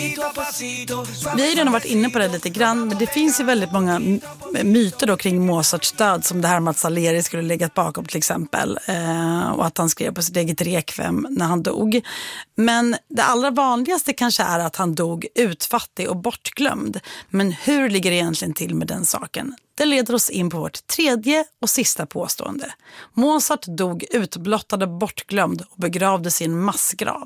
Vi har ju redan varit inne på det lite grann, men det finns ju väldigt många myter då kring Mozarts död, som det här med att Salieri skulle legat bakom till exempel, och att han skrev på sitt eget rekvem när han dog. Men det allra vanligaste kanske är att han dog utfattig och bortglömd. Men hur ligger det egentligen till med den saken? Det leder oss in på vårt tredje och sista påstående. Mozart dog utblottad och bortglömd och begravdes i en massgrav.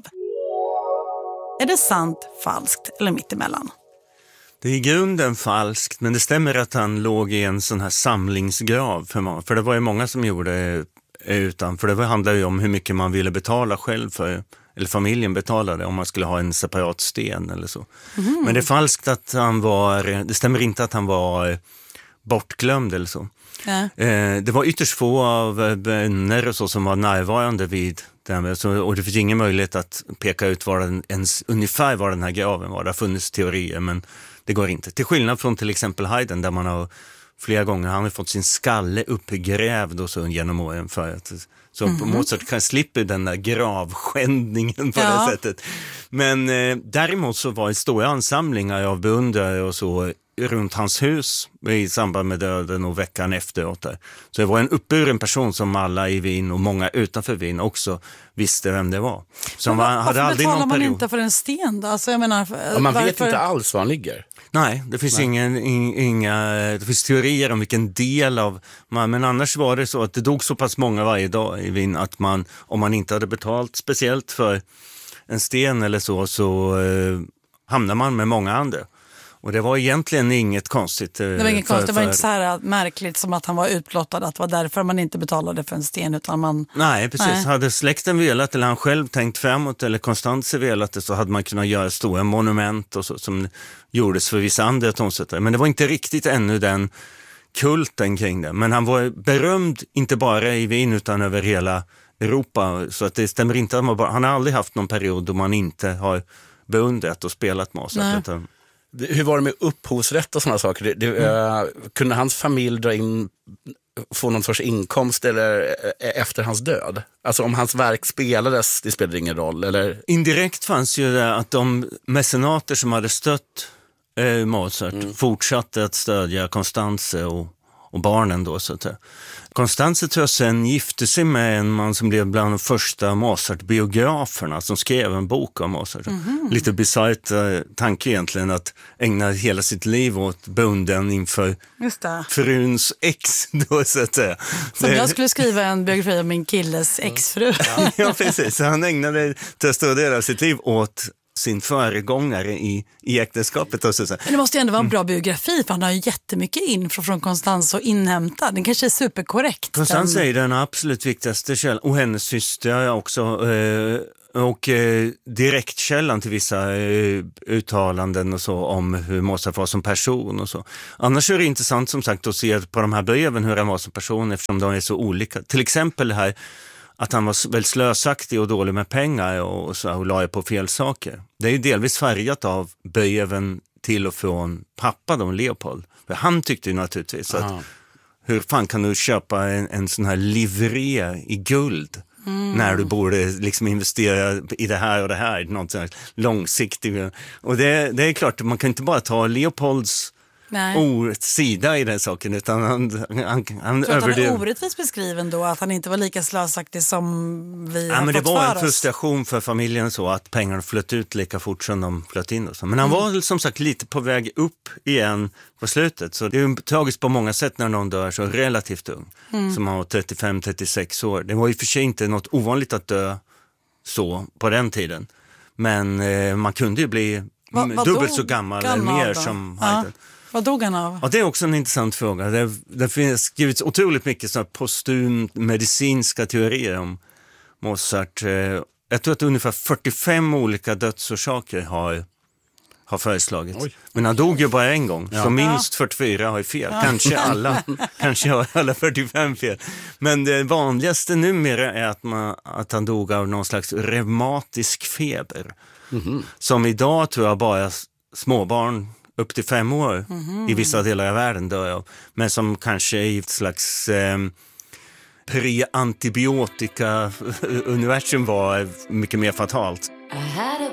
Är det sant, falskt eller mittemellan? Det är i grunden falskt, men det stämmer att han låg i en sån här samlingsgrav. För det var ju många som gjorde utan. För det handlade ju om hur mycket man ville betala själv för, eller familjen betalade om man skulle ha en separat sten eller så. Mm. Men det är falskt att det stämmer inte att han var bortglömd eller så. Ja. Det var ytterst få av vänner och så som var närvarande vid det, och det finns ingen möjlighet att peka ut ungefär var den här graven var. Det har funnits teorier, men det går inte. Till skillnad från till exempel Haydn, där man har flera gånger han har fått sin skalle uppgrävd och så genom åren för att så Mozart kan slippa den där gravskändningen på det sättet. Men däremot så var det stora ansamlingar av beundrare och så runt hans hus i samband med döden och veckan efteråt där. Så det var en uppburen person som alla i Wien och många utanför Wien också visste vem det var. Så hade aldrig någon period. Varför man inte för en sten då? Alltså jag menar, man vet inte alls var han ligger. Nej, det finns det finns teorier om vilken del av men annars var det så att det dog så pass många varje dag i Wien att om man inte hade betalt speciellt för en sten eller så hamnar man med många andra. Och det var egentligen inget konstigt. Det var inget konstigt, det var inte så här märkligt som att han var utblottad, att det var därför man inte betalade för en sten utan man... Nej, precis. Nej. Hade släkten velat eller han själv tänkt framåt eller Konstanze velat det, så hade man kunnat göra stora monument och så, som gjordes för vissa andra tonsättare. Men det var inte riktigt ännu den kulten kring det. Men han var berömd inte bara i Wien utan över hela Europa. Så att det stämmer inte att han har aldrig haft någon period då man inte har beundrat och spelat Mozart. Hur var det med upphovsrätt och sådana saker? Kunde hans familj få någon sorts inkomst eller efter hans död? Alltså om hans verk spelades, det spelade ingen roll? Eller? Indirekt fanns ju det att de mecenater som hade stött Mozart fortsatte att stödja Konstanze och barnen då. Så att Konstanze tror jag sen gifte sig med en man som blev bland de första Mozart-biograferna som skrev en bok om Mozart. Lite bisarrt tanke egentligen att ägna hela sitt liv åt bunden inför fruns ex då, så att säga. Som jag skulle skriva en biografi om min killes exfru. Ja, precis. Så han ägnade till stor del av sitt liv åt sin föregångare i äktenskapet. Men det måste ju ändå vara en bra biografi, för han har ju jättemycket info från Konstanze att inhämta. Den kanske är superkorrekt. Konstanze är den absolut viktigaste källan, och hennes syster också, och direktkällan till vissa uttalanden och så om hur Mozart var som person och så. Annars är det intressant som sagt att se på de här breven hur han var som person, eftersom de är så olika. Till exempel det här att han var väldigt slösaktig och dålig med pengar och la på fel saker. Det är ju delvis färgat av breven till och från pappa då, Leopold. För han tyckte ju naturligtvis att hur fan kan du köpa en sån här livré i guld när du borde liksom investera i det här och det här, något sånt långsiktigt. Och det är klart, man kan inte bara ta Leopolds sida i den saken, utan han överdrev. Han är orättvist beskriven då, att han inte var lika slösaktig som vi har fått för oss. Men det var en frustration för familjen så att pengarna flöt ut lika fort som de flöt in. Och så. Men han var som sagt lite på väg upp igen på slutet. Så det är ju tragiskt på många sätt när någon dör så relativt ung. Som har 35-36 år. Det var ju för sig inte något ovanligt att dö så på den tiden. Men man kunde ju bli dubbelt så gammal eller mer då? Som Haydn. Vad dog han av? Ja, det är också en intressant fråga. Det finns skrivits otroligt mycket så medicinska teorier om Mozart. Jag tror att ungefär 45 olika dödsorsaker har föreslagits. Oj. Men han dog ju bara en gång. Så minst 44 har fel. Kanske har alla 45 fel. Men det vanligaste numera är att han dog av någon slags reumatisk feber. Som idag tror jag bara småbarn upp till 5 år i vissa delar av världen dör av. Men som kanske i ett slags pre-antibiotika-universum var mycket mer fatalt. I had a